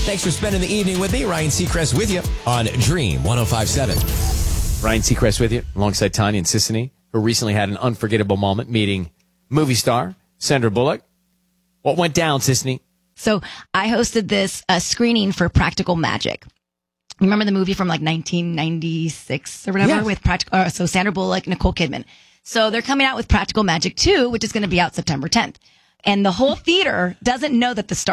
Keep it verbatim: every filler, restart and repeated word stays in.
Thanks for spending the evening with me. Ryan Seacrest with you on Dream one oh five point seven. Ryan Seacrest with you, alongside Tanya and Sissany, who recently had an unforgettable moment meeting movie star Sandra Bullock. What went down, Sissany? So I hosted this uh, screening for Practical Magic. Remember the movie from like nineteen ninety-six or whatever Yes. with Practical, uh, so Sandra Bullock, Nicole Kidman. So they're coming out with Practical Magic two, which is going to be out September tenth. And the whole theater doesn't know that the star